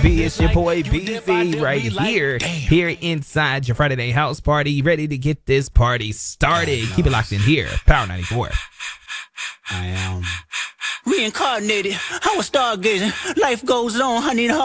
B. It's your boy BZ right here inside your Friday night house party, ready to get this party started. Keep it locked in here, Power 94. I am reincarnated. I was stargazing. Life goes on, honey.